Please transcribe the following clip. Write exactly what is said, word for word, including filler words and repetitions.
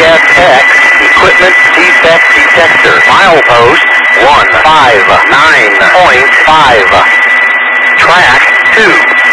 S X Equipment Defect Detector. Milepost one five nine point five. Track two.